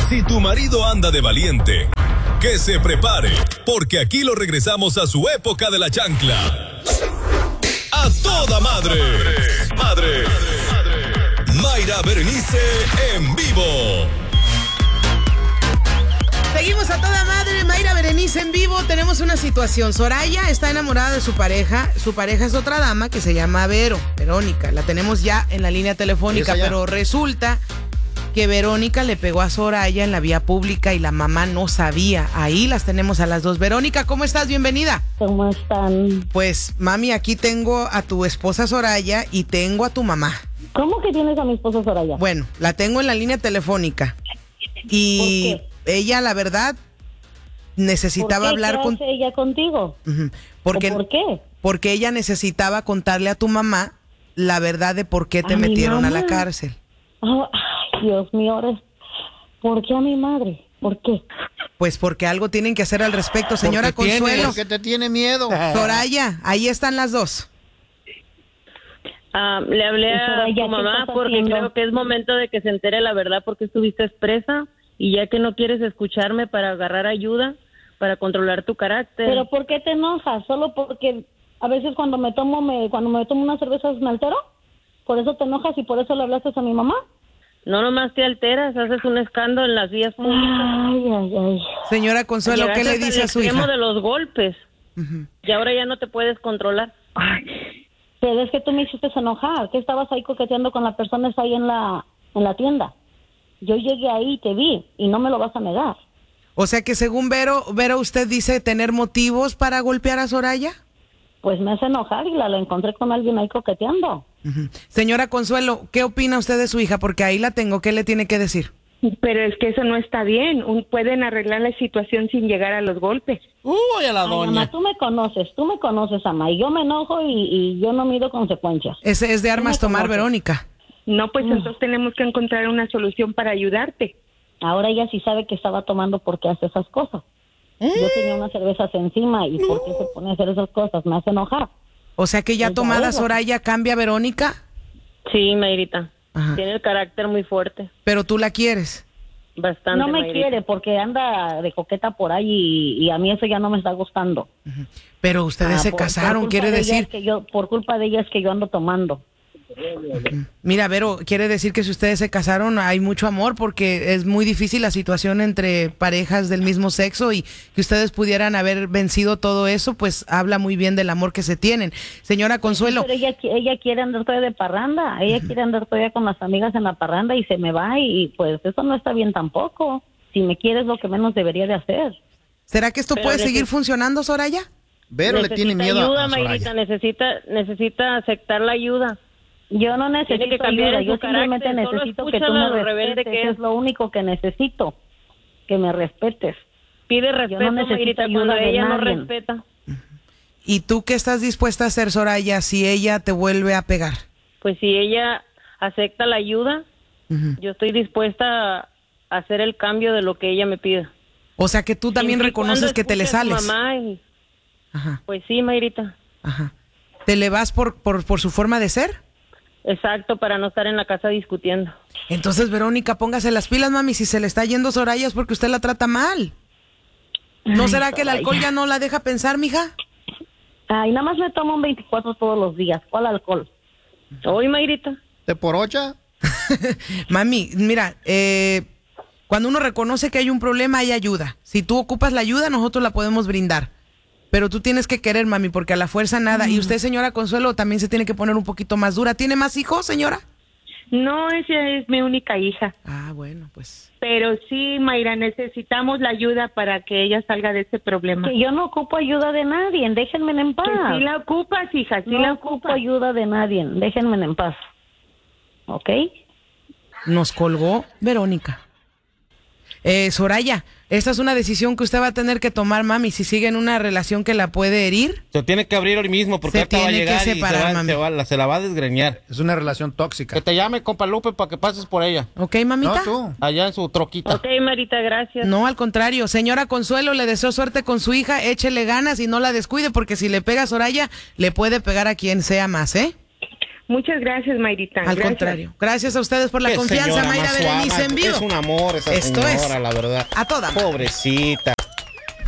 Si tu marido anda de valiente, que se prepare, porque aquí lo regresamos a su época de la chancla. ¡A toda madre! ¡Madre! Mayra Berenice en vivo. Seguimos a toda madre, Mayra Berenice en vivo. Tenemos una situación. Soraya está enamorada de su pareja. Su pareja es otra dama que se llama Verónica. La tenemos ya en la línea telefónica, pero resulta que Verónica le pegó a Soraya en la vía pública y la mamá no sabía. Ahí las tenemos a las dos. Verónica, ¿cómo estás? Bienvenida. ¿Cómo están? Pues, mami, aquí tengo a tu esposa Soraya y tengo a tu mamá. ¿Cómo que tienes a mi esposa Soraya? Bueno, la tengo en la línea telefónica. Y ¿por qué? ella, la verdad, necesitaba hablar con... ¿Qué hace ella contigo? ¿Por qué? Porque ella necesitaba contarle a tu mamá la verdad de por qué te metieron a la cárcel. Oh, ay, Dios mío, ahora, ¿por qué a mi madre? ¿Por qué? Pues porque algo tienen que hacer al respecto, señora Consuelo. ¿Por qué te tiene miedo? Soraya, ahí están las dos. Le hablé a Soraya, tu mamá porque haciendo? creo que es momento de que se entere la verdad porque estuviste expresa y ya que no quieres escucharme para agarrar ayuda, para controlar tu carácter. ¿Pero por qué te enojas? ¿Solo porque a veces cuando me tomo unas cervezas me altero? ¿Por eso te enojas y por eso le hablaste a mi mamá? No nomás te alteras, haces un escándalo en las vías públicas. Ay. Señora Consuelo, ¿qué le dice a su hija? Llegaste al extremo de los golpes y ahora ya no te puedes controlar. Pero es que tú me hiciste enojar. ¿Qué estabas ahí coqueteando con la persona esa ahí en la tienda? Yo llegué ahí y te vi y no me lo vas a negar. O sea que según Vero, usted dice tener motivos para golpear a Soraya. Pues me hace enojar y la encontré con alguien ahí coqueteando. Señora Consuelo, ¿qué opina usted de su hija? Porque ahí la tengo, ¿qué le tiene que decir? Pero es que eso no está bien. Pueden arreglar la situación sin llegar a los golpes. A la doña. Mamá, tú me conoces, ama, y yo me enojo y yo no mido consecuencias. Ese es de armas tomar, Verónica. No, pues entonces tenemos que encontrar una solución para ayudarte. Ahora ella sí sabe que estaba tomando porque hace esas cosas. Yo tenía unas cervezas encima y ¿por qué se pone a hacer esas cosas? Me hace enojar. O sea que ya tomada Soraya cambia a Verónica. Sí, Mayrita. Ajá. Tiene el carácter muy fuerte. Pero tú la quieres. Bastante, No me Mayrita. quiere porque anda de coqueta por ahí y a mí eso ya no me está gustando. Pero ustedes se Por casaron, culpa quiere de ella decir... es que por culpa de ella es que yo ando tomando. Mira, Vero, quiere decir que si ustedes se casaron hay mucho amor porque es muy difícil la situación entre parejas del mismo sexo y que ustedes pudieran haber vencido todo eso, pues habla muy bien del amor que se tienen. Señora Consuelo. Pero ella quiere andar todavía de parranda, ella quiere andar todavía con las amigas en la parranda y se me va y pues eso no está bien tampoco. Si me quieres lo que menos debería de hacer. ¿Será que esto puede seguir funcionando, Soraya? Vero le tiene miedo ayuda, a Soraya. Mayrita, necesita aceptar la ayuda. Yo no Tiene que necesito cambiar ayuda, en yo su simplemente carácter, solo necesito que tú escúchala, me lo rebelde respetes, que es lo único que necesito, que me respetes. Pide respeto, Yo no necesito Mayrita, ayuda cuando de ella no nadie. respeta. ¿Y tú qué estás dispuesta a hacer, Soraya, si ella te vuelve a pegar? Pues si ella acepta la ayuda, yo estoy dispuesta a hacer el cambio de lo que ella me pida. O sea que tú también Siempre y reconoces cuando que te le escuche a su sales. mamá y, Ajá, pues sí, Mayrita. ajá. ¿Te le vas por su forma de ser? Exacto, para no estar en la casa discutiendo. Entonces, Verónica, póngase las pilas, mami. Si se le está yendo Soraya es porque usted la trata mal. ¿No será que el alcohol ya no la deja pensar, mija? Ay, nada más me tomo un 24 todos los días. ¿Cuál alcohol? Hoy, Mayrita. ¿Te por ocha? Mami, mira, cuando uno reconoce que hay un problema, hay ayuda. Si tú ocupas la ayuda, nosotros la podemos brindar. Pero tú tienes que querer, mami, porque a la fuerza nada. Y usted, señora Consuelo, también se tiene que poner un poquito más dura. ¿Tiene más hijos, señora? No, esa es mi única hija. Ah, bueno, pues... Pero sí, Mayra, necesitamos la ayuda para que ella salga de ese problema. Que yo no ocupo ayuda de nadie, déjenme en paz. Que sí la ocupas, hija, sí no la ocupo ocupas. ayuda de nadie, déjenme en paz. ¿Ok? Nos colgó Verónica. Soraya, esta es una decisión que usted va a tener que tomar, mami, si sigue en una relación que la puede herir. Se tiene que abrir hoy mismo porque Se ahorita va a tiene que llegar separar, y mami. se la va a desgreñar. Es una relación tóxica. Que te llame, compa Lupe, para que pases por ella. ¿Ok, mamita? No, tú. Allá en su troquita. Ok, Marita, gracias. No, al contrario. Señora Consuelo, le deseo suerte con su hija. Échele ganas y no la descuide porque si le pega a Soraya, le puede pegar a quien sea más, ¿eh? Muchas gracias, Mayrita. Al contrario. Gracias a ustedes por la Qué confianza, señora Mayra más suave. Berenice en vivo. Es un amor esa Esto señora, es la verdad. A Toda Madre. Pobrecita.